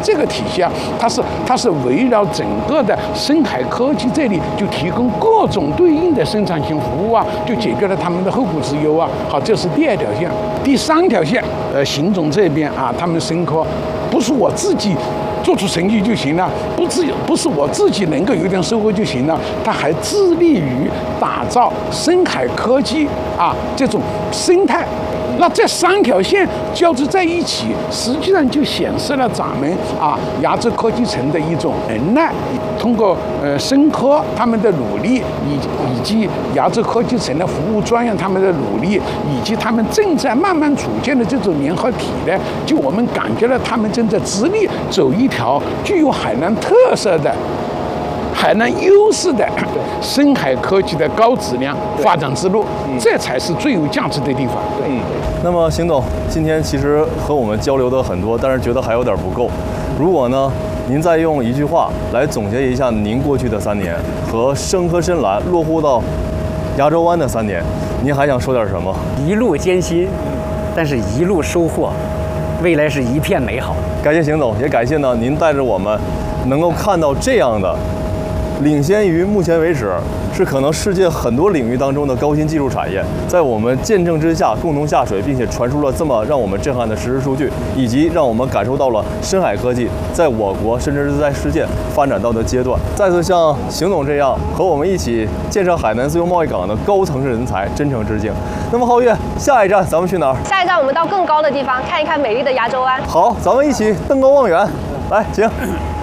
这个体系啊，它是围绕整个的深海科技这里就提供各种对应的生产性服务啊，就解决了他们的后顾之忧啊。好，这是第2条线。第3条线，邢总这边啊，他们深科不是我自己做出成绩就行了，不是我自己能够有点收获就行了，他还致力于打造深海科技啊这种生态。那这3条线交织在一起，实际上就显示了咱们啊亚洲科技城的一种能耐。通过深科他们的努力，以及亚洲科技城的服务专员他们的努力，以及他们正在慢慢组建的这种联合体呢，就我们感觉到他们正在致力走一条具有海南特色的、海南优势的深海科技的高质量发展之路，这才是最有价值的地方。 那么邢总今天其实和我们交流的很多，但是觉得还有点不够。如果呢，您再用一句话来总结一下您过去的3年和深科深蓝落户到亚洲湾的3年，您还想说点什么？ 一路艰辛，但是一路收获，未来是一片美好。 感谢邢总，也感谢呢您带着我们能够看到这样的领先于目前为止是可能世界很多领域当中的高新技术产业，在我们见证之下共同下水，并且传输了这么让我们震撼的实时数据，以及让我们感受到了深海科技在我国甚至是在世界发展到的阶段。再次向邢总这样和我们一起建设海南自由贸易港的高层次人才真诚致敬。那么皓月，下一站咱们去哪儿？ 下一站我们到更高的地方，看一看美丽的亚洲湾。 好，咱们一起登高望远，来，请。